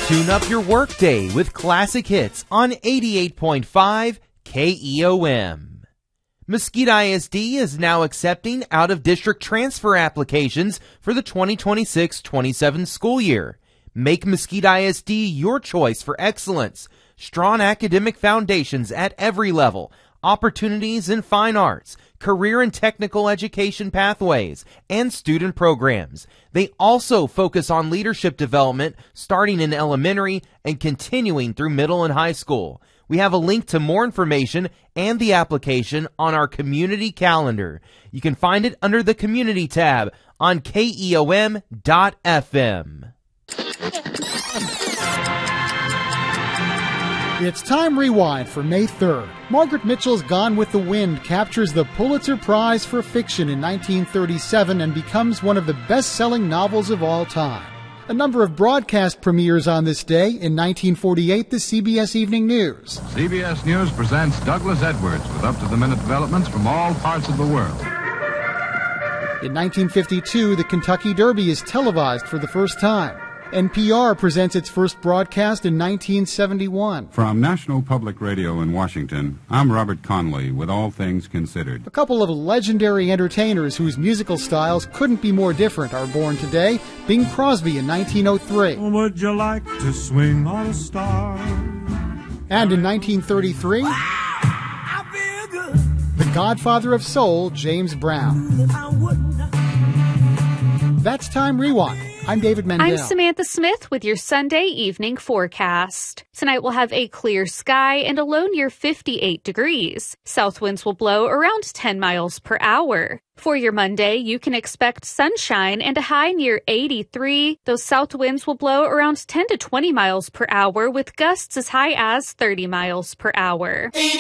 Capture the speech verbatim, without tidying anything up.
Tune up your workday with classic hits on eighty-eight point five K E O M. Mesquite I S D is now accepting out-of-district transfer applications for the twenty twenty-six twenty-seven school year. Make Mesquite I S D your choice for excellence, strong academic foundations at every level, opportunities in fine arts, career and technical education pathways, and student programs. They also focus on leadership development starting in elementary and continuing through middle and high school. We have a link to more information and the application on our community calendar. You can find it under the Community tab on K E O M dot F M. It's Time Rewind for May third. Margaret Mitchell's Gone with the Wind captures the Pulitzer Prize for Fiction in nineteen thirty-seven and becomes one of the best-selling novels of all time. A number of broadcast premieres on this day. In nineteen forty-eight, the C B S Evening News. C B S News presents Douglas Edwards with up-to-the-minute developments from all parts of the world. In nineteen fifty-two, the Kentucky Derby is televised for the first time. N P R presents its first broadcast in nineteen seventy-one. From National Public Radio in Washington, I'm Robert Conley with All Things Considered. A couple of legendary entertainers whose musical styles couldn't be more different are born today. Bing Crosby in nineteen oh three. Would you like to swing on a star? And in nineteen thirty-three, wow, I feel good. The godfather of soul, James Brown. That's Time Rewind. I'm David Mendel. I'm Samantha Smith with your Sunday evening forecast. Tonight we'll have a clear sky and a low near fifty-eight degrees. South winds will blow around ten miles per hour. For your Monday, you can expect sunshine and a high near eighty-three. Those south winds will blow around ten to twenty miles per hour with gusts as high as thirty miles per hour.